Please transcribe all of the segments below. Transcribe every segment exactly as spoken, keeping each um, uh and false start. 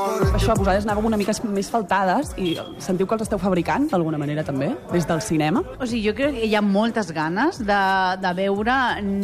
Això, vosaltres anàveu una mica més faltades i sentiu que els esteu fabricant, d'alguna manera, també, des del cinema? O sigui, jo crec que hi ha moltes ganes de, de veure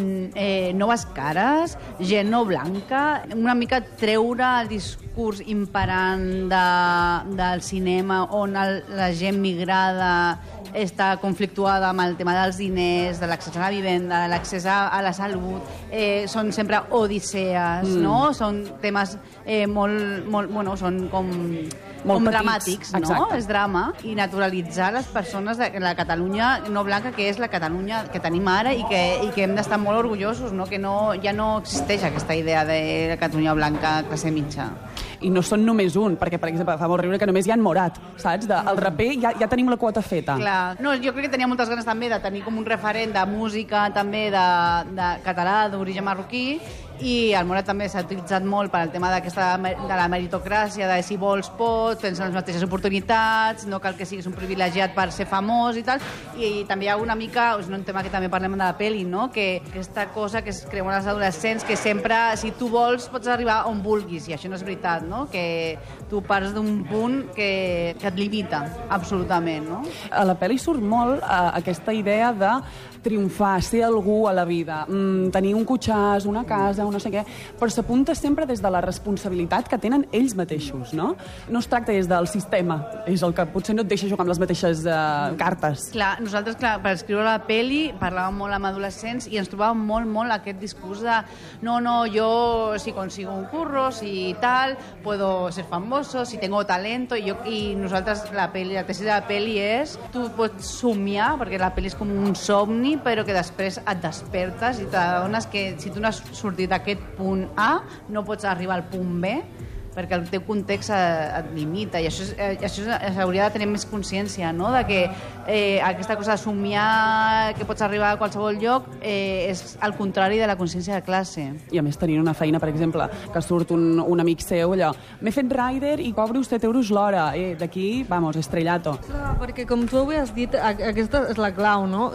eh, noves cares, gent no blanca, una mica treure el discurs imperant de, del cinema on el, la gent migrada està conflictuada amb el tema dels diners, de l'accés a la vivenda, de l'accés a, a la salut. Eh, són sempre odissees, mm. no? Són temes eh, molt, molt... Bueno, són com... Molt com petits, dramàtics, no? exacte. És drama. I naturalitzar les persones de la Catalunya no blanca, que és la Catalunya que tenim ara i que, i que hem d'estar molt orgullosos, no? Que no, ja no existeix aquesta idea de la Catalunya blanca classe mitja. I no són només un, perquè, per exemple, fa molt riure que només hi ha Morat, saps? De, el raper ja, ja tenim la quota feta. Clar. No, jo crec que tenia moltes ganes també de tenir com un referent de música també de, de català, d'origen marroquí, i el Morat també s'ha utilitzat molt per al tema d'aquesta de la meritocràcia, de si vols pots, tens les mateixes oportunitats, no cal que siguis un privilegiat per ser famós i tal, i, i també hi ha una mica, és un tema que també parlem de la peli, no? Que aquesta cosa que es creuen els adolescents, que sempre, si tu vols, pots arribar on vulguis, i això no és veritat, no? Que tu parts d'un punt que, que et limita, absolutament, no? A la pel·li surt molt eh, aquesta idea de triomfar, ser algú a la vida, mm, tenir un cotxàs, una casa, un no sé què, però s'apunta sempre des de la responsabilitat que tenen ells mateixos, no? No es tracta des del sistema, és el que potser no et deixa jugar amb les mateixes eh, cartes. Clar, nosaltres, clar, per escriure la peli parlàvem molt amb adolescents i ens trobàvem molt, molt aquest discurs de no, no, jo si consigo un curro, si tal, puedo ser famoso, si tengo talento, i, jo, i nosaltres, la peli, la tesi de la peli és, tu pots somiar, perquè la peli és com un somni, però que després et despertes i t'adones que si tu no has sortit d'aquest punt A, no pots arribar al punt B, perquè el teu context et limita, i això, és, això s'hauria de tenir més consciència, no? De que eh, aquesta cosa de somiar que pots arribar a qualsevol lloc eh, és al contrari de la consciència de classe. I a més tenint una feina, per exemple, que surt un, un amic seu, allò, m'he fet rider i cobro set euros l'hora, eh, d'aquí, vamos, estrellato. Clar, perquè com tu ho has dit, aquesta és la clau, no?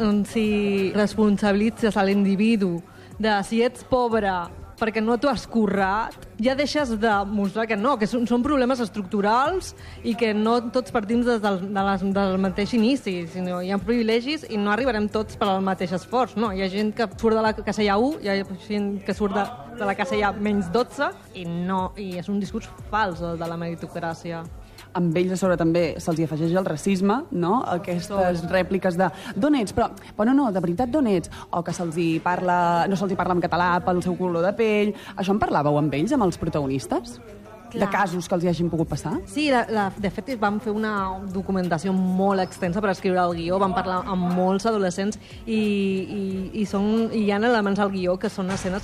Si responsabilitzes a l'individu de si ets pobre perquè no t'ho has currat, ja deixes de mostrar que no, que són, són problemes estructurals i que no tots partim des del, de les, del mateix inici, sinó hi ha privilegis i no arribarem tots per al mateix esforç. No? Hi ha gent que surt de la casella u, hi ha gent que surt de, de la casella menys dotze i, no, i és un discurs fals, el de la meritocràcia. Amb ells a sobre també se'ls hi afegeix el racisme, no? Aquestes rèpliques de d'on ets, però, però no, no, de veritat d'on ets? O que se'ls hi parla, no se'ls hi parla en català pel seu color de pell. Això en parlàveu amb ells, amb els protagonistes? Clar. De casos que els hi hagin pogut passar? Sí, la, la, de fet vam fer una documentació molt extensa per escriure el guió, vam parlar amb molts adolescents i, i, i, són, i hi ha elements al guió que són escenes